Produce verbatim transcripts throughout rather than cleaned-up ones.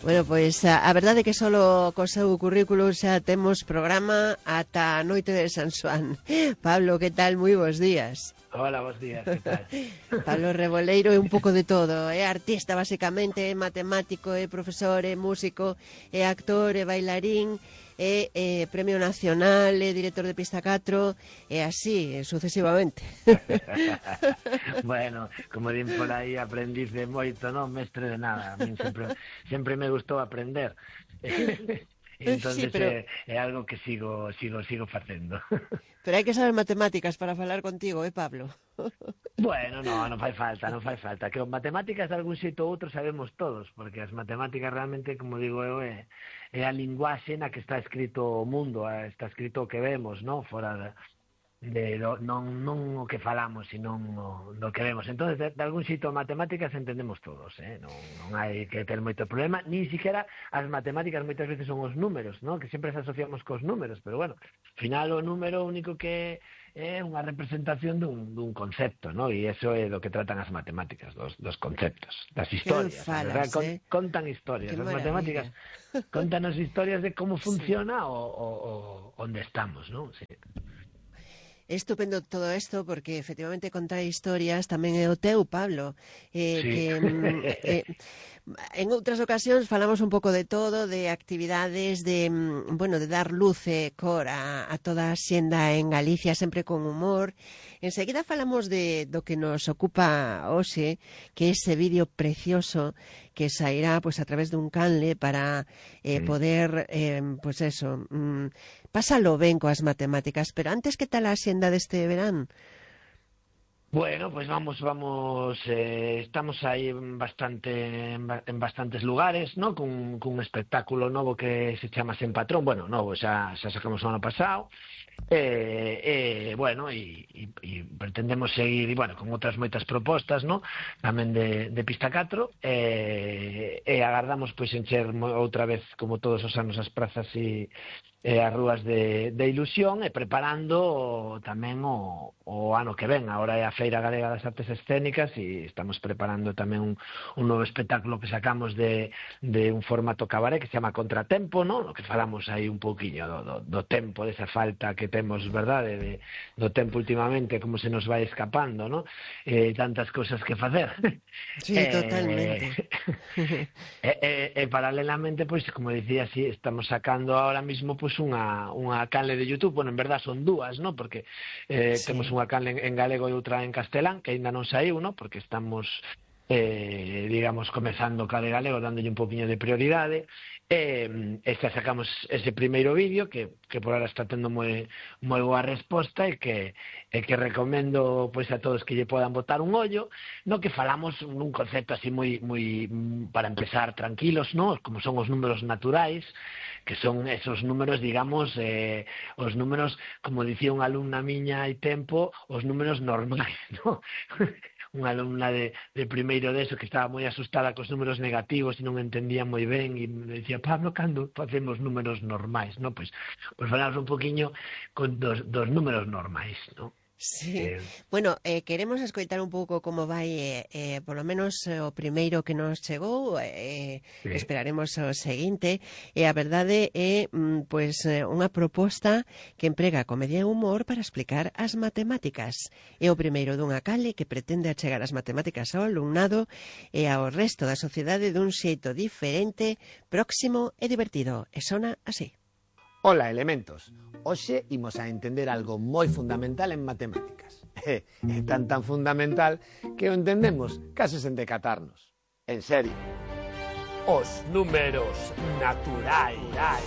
Bueno, pois a, a verdade é que solo co seu currículo xa temos programa ata a noite de San Xoán. Pablo, que tal? Moi bons días. Hola, bons días, que tal? Pablo Reboleiro é un pouco de todo, é artista basicamente, é matemático, é profesor, é músico, é actor, é bailarín, é, é premio nacional, é director de Pista catro, e así, sucesivamente. Bueno, como din por aí, aprendiz de moito, non mestre de nada. A min sempre, sempre me gustou aprender. Entón, Sí, pero... é, é algo que sigo sigo sigo facendo. Pero hai que saber matemáticas para falar contigo, eh, Pablo? Bueno, no, non fai falta, non fai falta. Que os matemáticas de algún xeito ou outro sabemos todos, porque as matemáticas realmente, como digo eu, é, é a linguaxe na que está escrito o mundo, está escrito o que vemos, non? Fora de, de do, non, non o que falamos, sino o, do que vemos. Entón, de, de algún xeito matemáticas entendemos todos, eh? non, non hai que ter moito problema, nin siquiera as matemáticas moitas veces son os números, non? Que sempre se asociamos cos números, pero bueno, ao final o número único que é unha representación dun, dun concepto, non? E iso é do que tratan as matemáticas, dos, dos conceptos, das historias. Falas, Con, eh? Contan historias, Qué as maravilla. matemáticas contanos historias de como funciona Sí. o, o, o onde estamos, non? Sí. É estupendo todo isto porque efectivamente contar historias tamén é o teu, Pablo, eh, Sí. que mm, eh, en outras ocasións falamos un pouco de todo, de actividades, de, mm, bueno, de dar luz e cor a, a toda a xenda en Galicia, sempre con humor. Enseguida falamos de do que nos ocupa hoxe, que é ese vídeo precioso que sairá pues, a través dun canle para eh, Sí. poder, eh, pues eso, mm, pásalo ben coas matemáticas. Pero antes, que tal a xenda deste verán? Bueno, pues vamos, vamos, eh, estamos aí en bastante, en, ba- en bastantes lugares, ¿no? Cun, cun espectáculo novo que se chama Sen Patrón, bueno, novo, xa, xa sacamos o ano pasado, e, eh, bueno, e, e, e pretendemos seguir, e, bueno, con outras moitas propostas, ¿no? Tamén de, de Pista catro, e, e agardamos, pois, encher mo- outra vez, como todos os anos, as prazas e, e as rúas de, de ilusión, e preparando o, tamén o, o ano que ven. Agora é a Feira Galega das Artes Escénicas e estamos preparando tamén un, un novo espectáculo que sacamos de, de un formato cabaret que se chama Contratempo, ¿no? No que falamos aí un pouquiño do, do, do tempo, desa falta que temos, verdade, de, do tempo últimamente, como se nos vai escapando, ¿no? Eh, tantas cousas que facer. Sí, Eh, totalmente. e, e, e paralelamente, pois, como dicía, sí, estamos sacando ahora mismo pois unha, unha canle de YouTube, bueno, en verdad son dúas, ¿no? Porque eh, Sí. temos unha canle en, en galego e outra en castelán, que aínda non saiu, ¿no? Porque estamos, eh, digamos, comezando ca de galego, dándolle un poquinho de prioridade, e, e xa sacamos ese primeiro vídeo, que, que por ahora está tendo moi, moi boa resposta, e que, e que recomendo pois a todos que lle podan botar un ollo, no que falamos nun concepto así moi, moi para empezar tranquilos, ¿no? Como son os números naturais, que son esos números, digamos, eh, os números, como dicía unha alumna miña hai tempo, os números normais, ¿no? Unha alumna de, de primeiro deso que estaba moi asustada cos números negativos e non entendía moi ben, e me decía, Pablo, cando facemos números normais, ¿no? Pois, pois falamos un poquinho con dos, dos números normais, ¿no? Sí, Eh, bueno, eh, queremos escoitar un pouco como vai, eh, eh, polo menos eh, o primeiro que nos chegou, eh, sí. esperaremos o seguinte, e a verdade é, mm, pois, eh, unha proposta que emprega comedia e humor para explicar as matemáticas. É o primeiro dunha canle que pretende achegar as matemáticas ao alumnado e ao resto da sociedade dun xeito diferente, próximo e divertido, e sona así. Ola, elementos. Hoxe imos a entender algo moi fundamental en matemáticas. É, é tan tan fundamental que o entendemos case sen decatarnos. En serio. Os números naturais.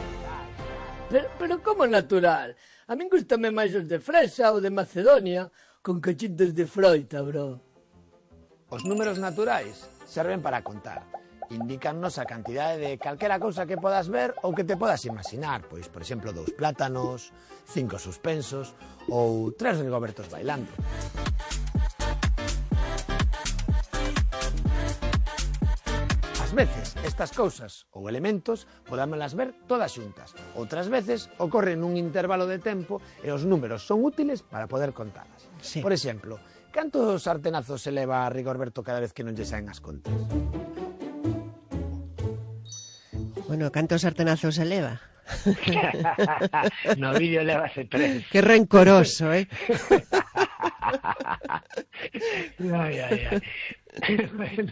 Pero, pero como natural? A min gustame máis os de fresa ou de Macedonia, con cachitos de froita, bro. Os números naturais serven para contar. Indícannos a cantidade de calquera cousa que podas ver ou que te podas imaginar. Pois, por exemplo, dous plátanos, cinco suspensos ou tres rigobertos bailando. Ás veces, estas cousas ou elementos podámolas ver todas xuntas. Outras veces, ocorren nun intervalo de tempo e os números son útiles para poder contalas. Sí. Por exemplo, cantos sartenazos se leva a Rigorberto cada vez que non lle saen as contas? Bueno, cantos sartenazos se leva? No vídeo levase tres. Que rencoroso, eh? Ai, ai, ai. Bueno,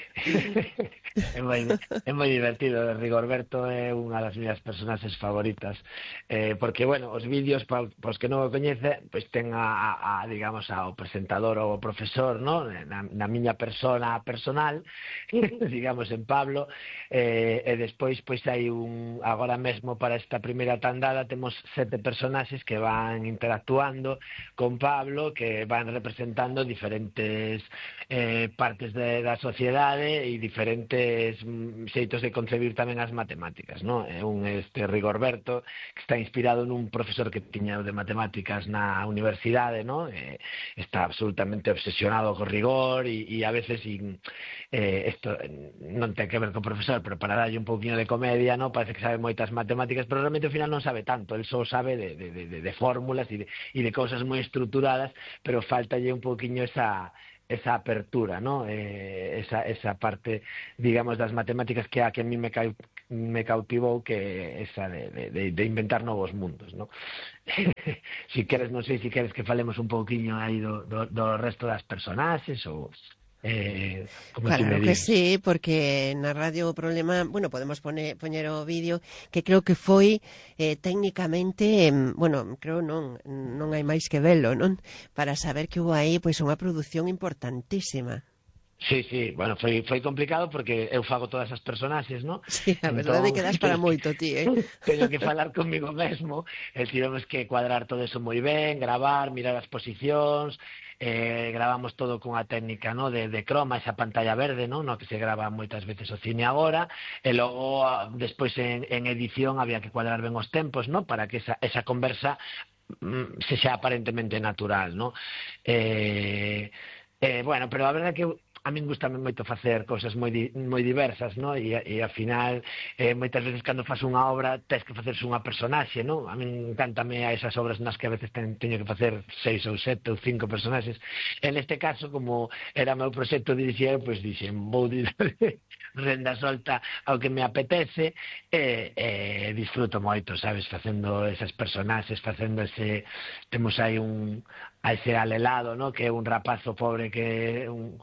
é moi, é moi divertido. Rigorberto é unha das miñas personaxes favoritas, eh, porque, bueno, os vídeos, para os que non o coñece, pois ten a, a, digamos, ao presentador ou o profesor, no? na, na miña persona personal, digamos, en Pablo, eh, e despois, pois, hai un, agora mesmo para esta primeira tandada, temos sete personaxes que van interactuando con Pablo, que van representando diferentes eh, partes de, da sociedade e diferentes xeitos de concebir tamén as matemáticas, no? É un este Rigorberto que está inspirado nun profesor que tiña de matemáticas na universidade, no? Eh, está absolutamente obsesionado co rigor e, e a veces in, eh, esto non ten que ver co profesor, pero para darlle un pouquinho de comedia, no? Parece que sabe moitas matemáticas, pero realmente ao final non sabe tanto, el só sabe de, de, de, de fórmulas e de, e de cousas moi estruturadas, pero faltalle un pouquinho esa esa apertura, ¿no? Eh, esa, esa parte, digamos, das matemáticas que a que a mí me, ca, me cautivou, que esa de, de, de inventar novos mundos, ¿no? Si queres, non sei, si queres que falemos un pouquiño aí do, do, do resto das personaxes ou... Eh, como claro me que sí, porque na radio o problema, bueno, podemos poner, poñer o vídeo que creo que foi eh, técnicamente, eh, bueno, creo non non hai máis que velo, non? Para saber que hubo aí pois unha produción importantísima. Sí, sí, bueno, foi, foi complicado porque eu fago todas as personaxes, ¿no? Sí, a verdade é que das para moito, ti, eh? Teño que falar comigo mesmo, e tivemos que cuadrar todo eso moi ben, gravar, mirar as posicións, eh, gravamos todo cunha técnica, no? de, de croma, esa pantalla verde, no? no que se grava moitas veces o cine agora, e logo despois en, en edición había que cuadrar ben os tempos, no? Para que esa, esa conversa mm, se xa aparentemente natural, no? Eh, eh, bueno, pero a verdade é que a min gustame moito facer cousas moi, di, moi diversas, no? E, e ao final, eh, moitas veces cando faz unha obra tens que facerse unha personaxe, no? A min encantame a esas obras nas que a veces ten, teño que facer seis ou sete ou cinco personaxes. En este caso, como era meu proxecto dirixir, pois dixen, vou renda solta ao que me apetece, e, e disfruto moito, sabes, facendo esas personaxes, facendo ese, temos aí un a ese alelado, ¿no? Que é un rapazo pobre que un,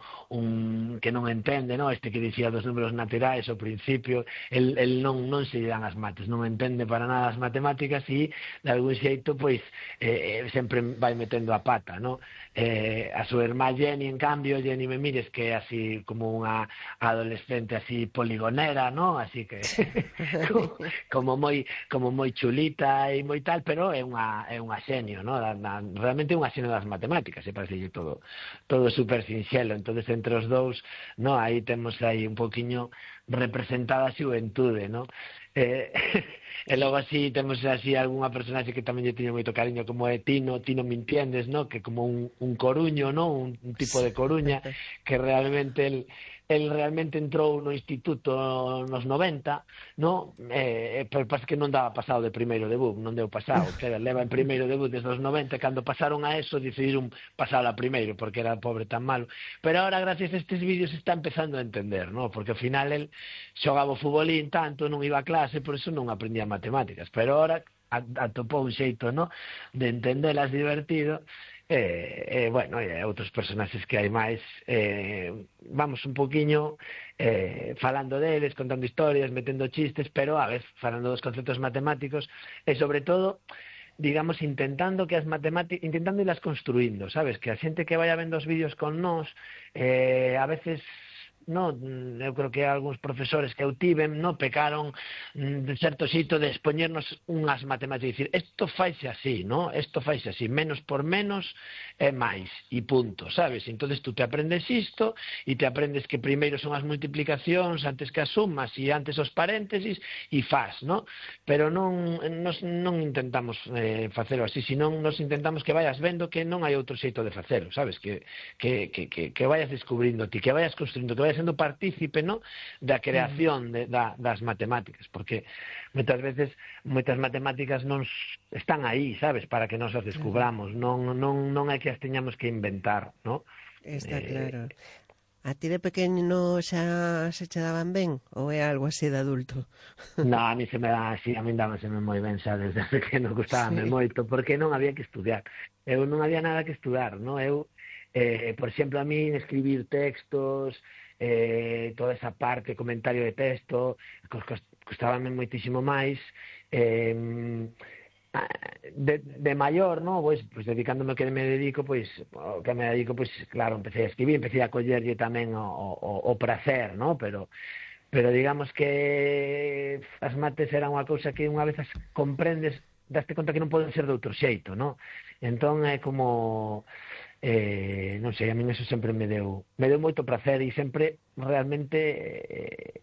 un que non entende, ¿no? Este que dicía dos números naturais ao principio, el, el non, non se lle dan as mates, non entende para nada as matemáticas e de algún xeito pois eh, sempre vai metendo a pata, ¿no? Eh, a súa irmá Jenny, en cambio, Jenny Memires, que é así como unha adolescente así poligonera, ¿no? Así que como, como moi como moi chulita e moi tal, pero é unha é unha xenio, ¿no? Da, da, realmente é unha xenio das matemáticas, e parece todo todo super sinxelo. Entonces entre os dous, no, aí temos aí un poquiño representada a xuventude, no? Eh, e logo así temos así algunha personaxe que tamén lle tiño moito cariño, como é Tino, Tino me entiendes, no? Que como un, un coruño, no? Un, un tipo de coruña que realmente el el realmente entrou no instituto nos noventa, no? Eh, pero pasa que non daba pasado de primeiro debut, non deu pasado, que leva en primeiro debut desde os noventa, cando pasaron a eso decidiron pasar a primeiro, porque era pobre tan malo. Pero ahora, gracias a estes vídeos, está empezando a entender, no? Porque ao final el xogaba o futbolín tanto, non iba a clase, por eso non aprendía matemáticas, pero ahora atopou un xeito, no? De entendelas divertido. E, eh, bueno, e outros personaxes que hai máis, eh, vamos un poquinho eh, falando deles, contando historias, metendo chistes, pero a vez falando dos conceptos matemáticos e sobre todo, digamos, intentando que as matemáticas, intentando irlas construindo, sabes, que a xente que vaya vendo os vídeos con nós, eh, a veces no, eu creo que algúns profesores que eu tiven no pecaron de certo xeito de expoñernos unhas matemáticas, dicir, isto faise así, no? Isto faise así, menos por menos é máis, e punto, sabes? Entonces tú te aprendes isto, e te aprendes que primeiro son as multiplicacións antes que as sumas, e antes os paréntesis, e faz, no? Pero non, nos, non intentamos eh, facelo así, senón nos intentamos que vayas vendo que non hai outro xeito de facelo, sabes? Que, que, que, que, que vayas descubrindo ti, que vayas construindo, que vayas sendo partícipe, no? Da creación de, da, das matemáticas, porque moitas veces moitas matemáticas non están aí, sabes, para que nos as descubramos, non, non, non é que as teñamos que inventar, no? Está eh, claro. A ti de pequeno xa se che daban ben? Ou é algo así de adulto? No, a mí se me dá así, a mí dámaseme moi ben xa desde pequeno, gustábame Sí. moito, porque non había que estudiar. Eu non había nada que estudar, non? Eu, eh, por exemplo, a mí escribir textos, eh, toda esa parte, comentario de texto, custábame moitísimo máis. Eh, de, de maior, no, pois, pois dedicándome ao que me dedico, pois, ao que me dedico, pois, claro, empecé a escribir, empecé a collerlle tamén o, o, o prazer, no, pero pero digamos que as mates eran unha cousa que unha vez as comprendes, daste conta que non poden ser de outro xeito, no? Entón é como eh, non sei, a min eso sempre me deu me deu moito prazer e sempre realmente eh,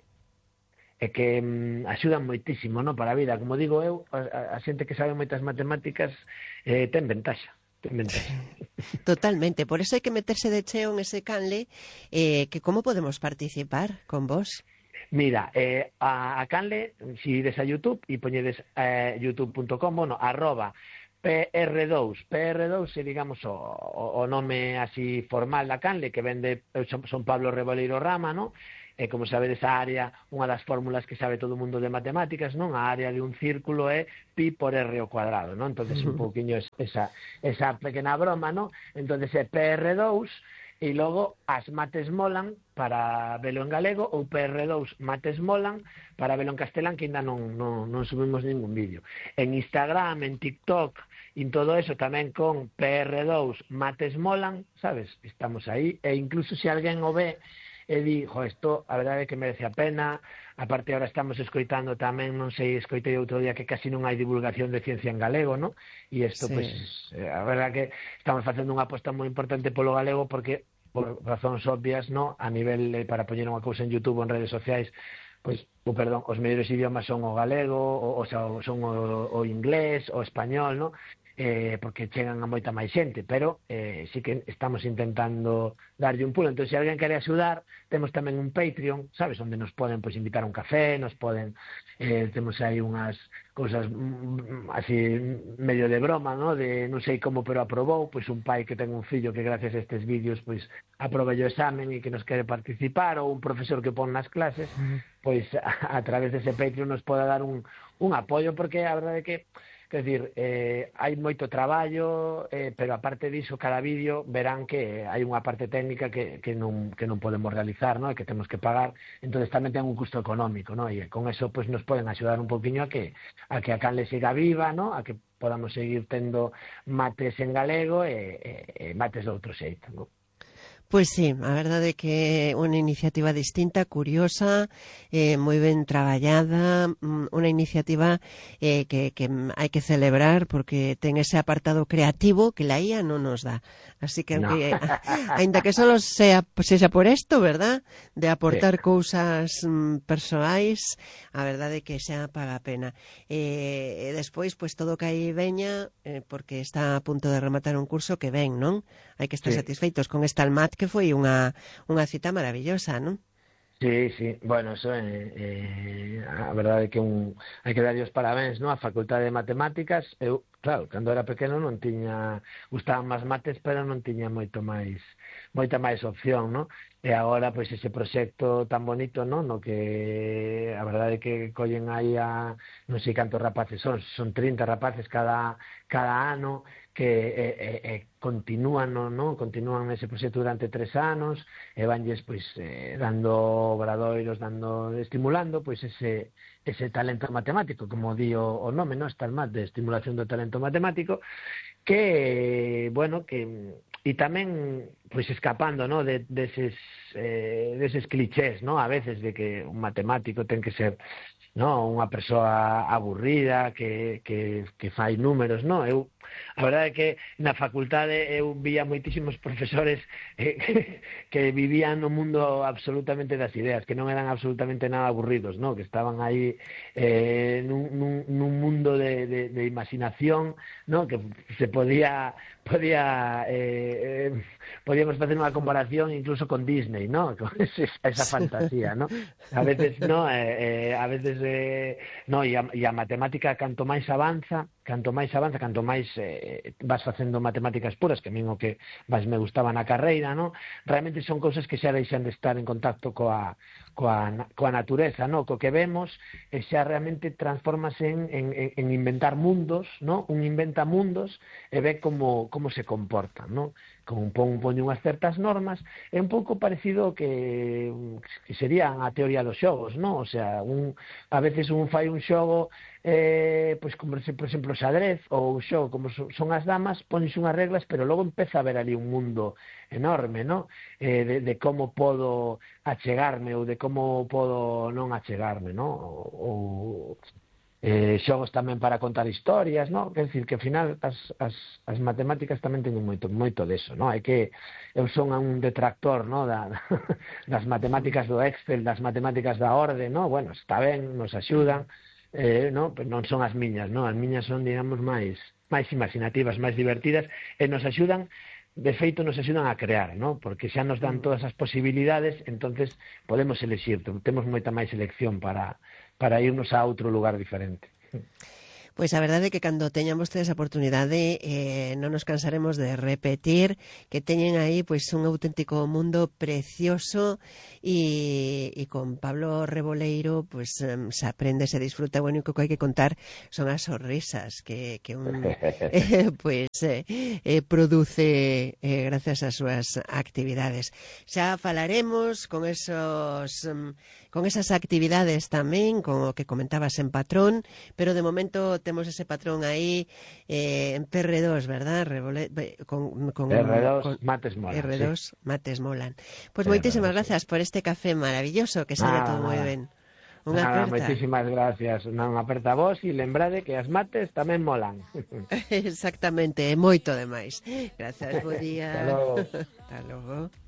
é que mm, axudan moitísimo, no, para a vida. Como digo eu, a, a xente que sabe moitas matemáticas eh, ten ventaxa, ten ventaxa. Totalmente, por eso hai que meterse de cheo en ese canle, eh, que como podemos participar con vos? Mira, eh, a, a canle, si ides a YouTube e poñedes eh, youtube punto com, bueno, arroba P R dous, P R dous é, digamos, o, o, o nome así formal da canle, que vende, eu son, son Pablo Reboleiro Rama, no? E como sabedes, a área, unha das fórmulas que sabe todo o mundo de matemáticas, non? A área de un círculo é pi por R ao cuadrado, non? Entonces, un pouquiño esa, esa pequena broma, non? Entonces, é P R dous, e logo as mates molan para velo en galego, ou P R dous mates molan para velo en castelán, que ainda non, non, non subimos ningún vídeo. En Instagram, en TikTok, en todo eso tamén con P R dous mates molan, sabes? Estamos aí, e incluso se alguén o ve e di, jo, isto a verdade é que merece a pena. Aparte, ahora estamos escoitando tamén, non sei, escoitei outro día que casi non hai divulgación de ciencia en galego, non? E isto, sí. Pois, a verdade que estamos facendo unha aposta moi importante polo galego, porque, por razóns obvias, non? A nivel, eh, para poñer unha cousa en YouTube ou en redes sociais, pois, o perdón, os mellores idiomas son o galego, o, o sea, son o, o inglés, o español, non? Eh, porque chegan a moita máis xente, pero eh, sí que estamos intentando darlle un pulo. Entón, se alguén quere axudar, temos tamén un Patreon, sabes, onde nos poden pois, invitar a un café, nos poden, eh, temos aí unhas cousas mm, así medio de broma, ¿no? De non sei como, pero aprobou, pois un pai que ten un fillo que gracias a estes vídeos pois aproba o examen e que nos quere participar, ou un profesor que pon nas clases, pois a, a través dese Patreon nos poda dar un, un apoio, porque a verdade é que quer dizer, eh, hai moito traballo, eh, pero aparte diso, cada vídeo verán que hai unha parte técnica que, que, non, que non podemos realizar, ¿no? E que temos que pagar, entonces tamén ten un custo económico, ¿no? E con eso pues, nos poden axudar un poquinho a que a que a canle siga viva, ¿no? A que podamos seguir tendo mates en galego e, e, e mates de outro xeito, ¿no? Pois sí, a verdade é que unha iniciativa distinta, curiosa, eh, moi ben traballada, unha iniciativa eh, que, que hai que celebrar porque ten ese apartado creativo que la I A non nos dá. Así que, no. aunque, ainda que solo sea, sexa por esto, verdad? De aportar sí. cousas mm, persoais, a verdade é que xa paga a pena. Eh, e despois, pois todo que aí veña, eh, porque está a punto de rematar un curso que ven, non? Hai que estar sí. satisfeitos con esta Almat, que foi unha, unha cita maravillosa, non? Sí, sí, bueno, eso é, eh, a verdade é que un, hai que darlle os parabéns, non? A Facultade de Matemáticas, eu, claro, cando era pequeno non tiña, gustaban máis mates, pero non tiña moito máis, moita máis opción, non? E agora, pois, ese proxecto tan bonito, non? No que, a verdade é que collen aí a, non sei cantos rapaces son, son trinta rapaces cada, cada ano, que eh, eh, eh, continúan, no, no? continúan ese proxecto durante tres anos, e vanlles pois, eh, dando obradoiros, dando, estimulando pois, ese, ese talento matemático, como di o, o nome, no? Está el mat de estimulación do talento matemático, que, bueno, que e tamén pois escapando, no, de deses eh, deses clichés, no, a veces de que un matemático ten que ser, no, unha persoa aburrida que, que, que fai números, no, eu a verdade é que na facultade eu vía moitísimos profesores eh, que, que vivían no mundo absolutamente das ideas, que non eran absolutamente nada aburridos, no, que estaban aí eh, nun, nun, nun mundo de, de, de imaginación, no, que se podía podía eh, eh, podíamos facer unha comparación incluso con Disney, ¿no? Con esa fantasía, ¿no? A veces, ¿no? Eh, eh, a veces, eh, no, e a, e a matemática canto máis avanza, canto máis avanza, canto máis eh, vas facendo matemáticas puras, que a min o que máis me gustaba na carreira, no? Realmente son cousas que xa deixan de estar en contacto coa, coa, coa natureza, no? Co que vemos e xa realmente transformase en, en, en inventar mundos, no? Un inventa mundos e ve como, como se comportan, no? Con pon, pon unhas certas normas, é un pouco parecido ao que, que sería a teoría dos xogos, no? O sea, un, a veces un fai un xogo eh, pois como, por exemplo, o xadrez ou o xogo como son as damas, ponse unhas reglas, pero logo empeza a ver ali un mundo enorme, no? Eh, de, de como podo achegarme ou de como podo non achegarme, no? Ou, eh, xogos tamén para contar historias, no? Quer dicir que ao final as, as, as matemáticas tamén teñen moito, moito deso, no? Hai que, eu son un detractor, no? Da, das matemáticas do Excel, das matemáticas da orde, no? Bueno, está ben, nos axudan, eh, no? Pero non son as miñas, no? As miñas son, digamos, máis, máis imaginativas, máis divertidas, e nos axudan, de feito nos axudan a crear, no? Porque xa nos dan todas as posibilidades, entonces podemos elegir, temos moita máis elección para, para irnos a outro lugar diferente. Pois a verdade é que cando teñan vostedes a oportunidade eh, non nos cansaremos de repetir que teñen aí pois un auténtico mundo precioso e, e con Pablo Reboleiro pois um, se aprende, se disfruta, bueno, e o que hai que contar son as sonrisas que, que un eh, pois eh, eh, produce eh, gracias ás súas actividades. Xa falaremos con esos um, con esas actividades tamén, con o que comentabas en Patrón, pero de momento temos ese patrón aí eh, en P R dos, verdad? Revole... Con, con, P R dos, con... mates molan. R dos, sí. Mates molan. Pois pues moitísimas grazas sí. por este café maravilloso, que sabe todo moi ben. Unha Nada, aperta. moitísimas gracias. Unha aperta a vos e lembrade que as mates tamén molan. Exactamente, moito demais. Gracias, bo día. Hasta logo. Hasta logo.